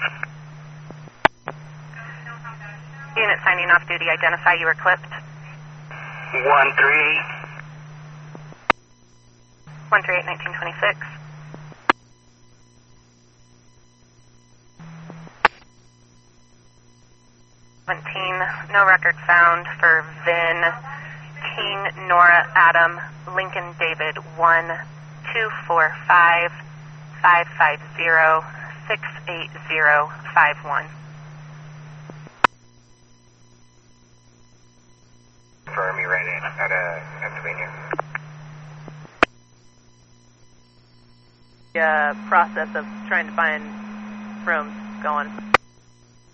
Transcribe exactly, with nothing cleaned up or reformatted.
Unit signing off duty, identify you were clipped. one three eight. one three eight, nineteen twenty-six. seventeen, no record found for Vin, King, Nora, Adam, Lincoln, David, one two four five five five zero six eight zero five one. For me right in out of Pennsylvania. Uh, process of trying to find rooms going.